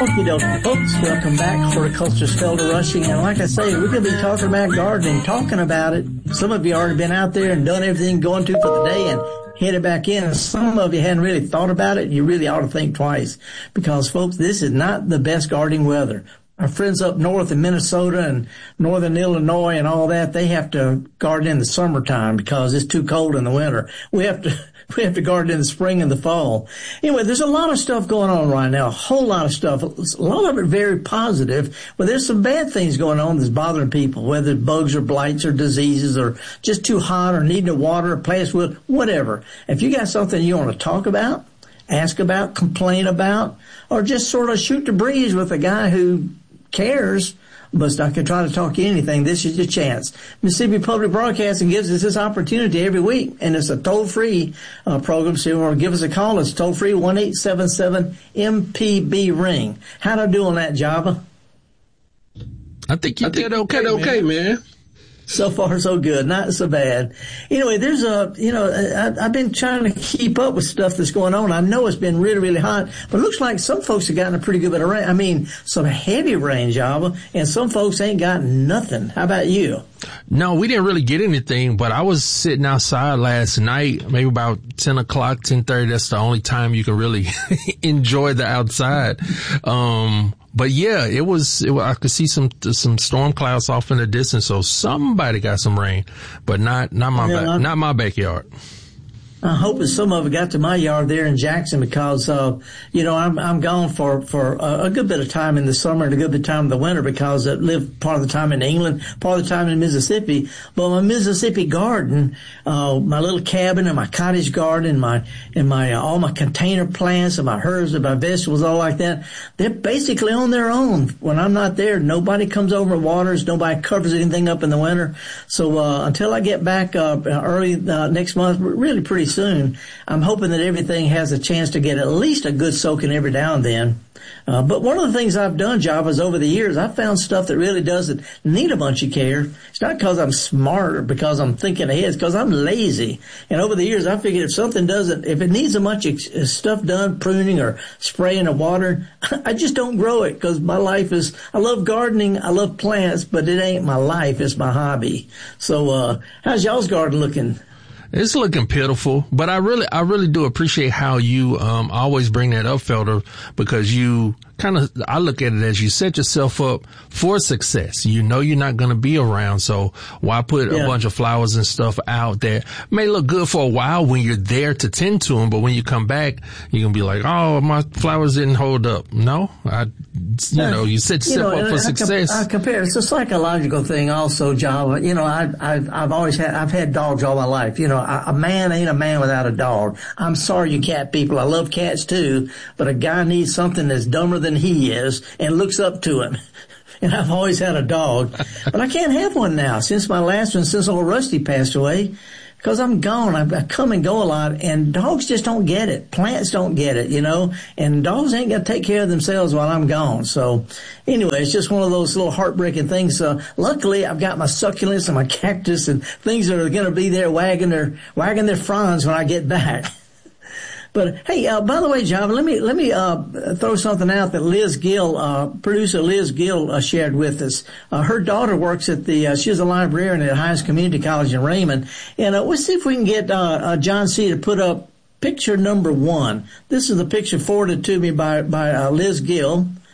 Okie dokie, folks. Welcome back. Horticulturist Felder Rushing. And like I say, we're going to be talking about gardening, talking about it. Some of you already been out there and done everything going to for the day and headed back in. And some of you hadn't really thought about it. You really ought to think twice because, folks, this is not the best gardening weather. Our friends up north in Minnesota and northern Illinois and all that, they have to garden in the summertime because it's too cold in the winter. We have to garden in the spring and the fall. Anyway, there's a lot of stuff going on right now, a whole lot of stuff. A lot of it very positive, but there's some bad things going on that's bothering people, whether it's bugs or blights or diseases or just too hot or needing to water or plants with, whatever. If you got something you want to talk about, ask about, complain about, or just sort of shoot the breeze with a guy who cares, but I can try to talk you anything, this is your chance. Mississippi Public Broadcasting gives us this opportunity every week, and it's a toll-free program, so you want to give us a call. It's toll-free, 1-877-MPB-RING. How'd I do on that, Java? I think you did okay, man. So far, so good. Not so bad. Anyway, there's I've been trying to keep up with stuff that's going on. I know it's been really, really hot, but it looks like some folks have gotten a pretty good bit of rain. I mean, some heavy rain, Java, and some folks ain't got nothing. How about you? No, we didn't really get anything, but I was sitting outside last night, maybe about 10 o'clock, 10:30. That's the only time you can really enjoy the outside. But yeah, it was, I could see some storm clouds off in the distance. So somebody got some rain, but not my backyard. I'm hoping some of it got to my yard there in Jackson because, I'm gone for a good bit of time in the summer and a good bit of time in the winter because I live part of the time in England, part of the time in Mississippi. But my Mississippi garden, my little cabin and my cottage garden and my all my container plants and my herbs and my vegetables, all like that, they're basically on their own. When I'm not there, nobody comes over and waters, nobody covers anything up in the winter. So, until I get back, early, next month, really pretty soon, I'm hoping that everything has a chance to get at least a good soaking every now and then. But one of the things I've done, Java, is over the years, I've found stuff that really doesn't need a bunch of care. It's not because I'm smart or because I'm thinking ahead. It's because I'm lazy. And over the years, I figured if it needs a bunch of stuff done, pruning or spraying or watering, I just don't grow it because my life is, I love gardening, I love plants, but it ain't my life, it's my hobby. So, how's y'all's garden looking? It's looking pitiful, but I really do appreciate how you always bring that up, Felder, because I look at it as you set yourself up for success. You know you're not going to be around, so why put a bunch of flowers and stuff out that may look good for a while when you're there to tend to them, but when you come back, you're going to be like, oh, my flowers didn't hold up. No, you set yourself up for success. I compare. It's a psychological thing also, Java. I've had dogs all my life. A man ain't a man without a dog. I'm sorry, you cat people. I love cats too, but a guy needs something that's dumber than he is and looks up to him. And I've always had a dog, but I can't have one now since my last one, since old Rusty passed away. Because I'm gone, I come and go a lot, and dogs just don't get it. Plants don't get it, and dogs ain't going to take care of themselves while I'm gone. So anyway, it's just one of those little heartbreaking things. Luckily, I've got my succulents and my cactus and things that are going to be there wagging their fronds when I get back. But hey, by the way, Java, let me throw something out that Liz Gill, producer Liz Gill, shared with us. Her daughter works at she's a librarian at Hines Community College in Raymond, and let's see if we can get John C. to put up picture number 1. This is the picture forwarded to me by Liz Gill.